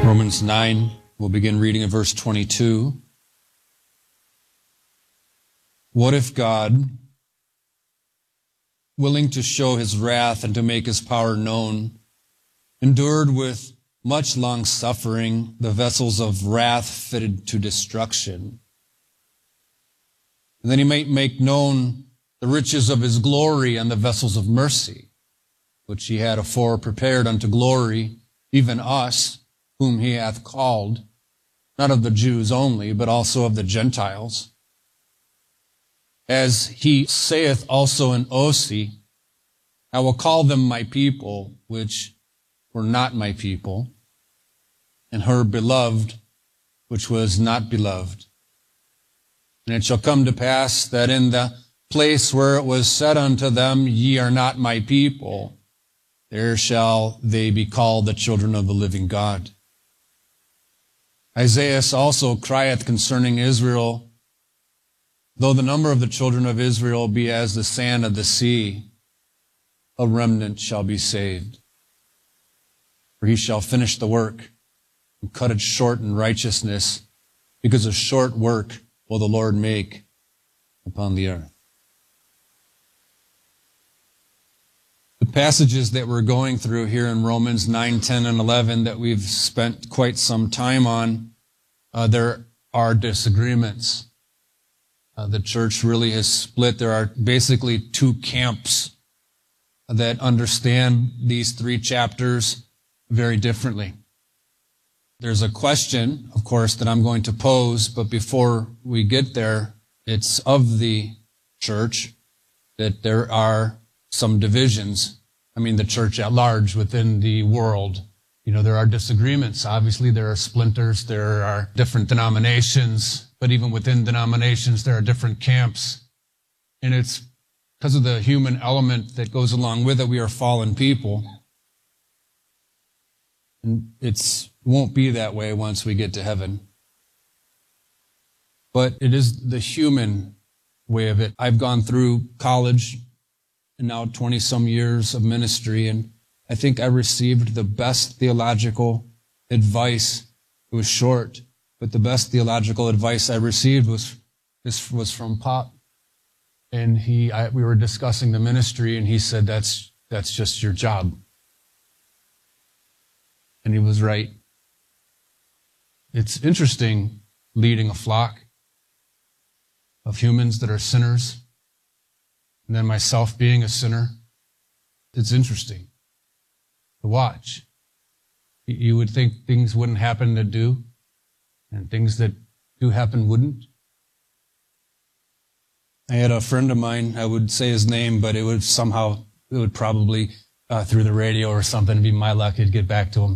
Romans 9, we'll begin reading at verse 22. What if God, willing to show his wrath and to make his power known, endured with much long suffering the vessels of wrath fitted to destruction, and then he might make known the riches of his glory and the vessels of mercy, which he had afore prepared unto glory, even us, whom he hath called, not of the Jews only, but also of the Gentiles. As he saith also in Osee, I will call them my people, which were not my people, and her beloved, which was not beloved. And it shall come to pass that in the place where it was said unto them, Ye are not my people, there shall they be called the children of the living God. Isaiah also crieth concerning Israel, Though the number of the children of Israel be as the sand of the sea, a remnant shall be saved. For he shall finish the work and cut it short in righteousness, because a short work will the Lord make upon the earth. The passages that we're going through here in Romans 9, 10, and 11 that we've spent quite some time on, there are disagreements. The church really has split. There are basically two camps that understand these three chapters very differently. There's a question, of course, that I'm going to pose, but before we get there, it's of the church that there are some divisions. I mean, the church at large within the world. You know, there are disagreements. Obviously, there are splinters. There are different denominations. But even within denominations, there are different camps. And it's because of the human element that goes along with it. We are fallen people. And it won't be that way once we get to heaven. But it is the human way of it. I've gone through college and now 20-some years of ministry, and I think I received the best theological advice. It was short, but the best theological advice I received was from Pop. And we were discussing the ministry, and he said, that's just your job. And he was right. It's interesting leading a flock of humans that are sinners, and then myself being a sinner. It's interesting to watch. You would think things wouldn't happen that do, and things that do happen wouldn't. I had a friend of mine, I would say his name, but it would probably, through the radio or something, be my luck, it'd get back to him.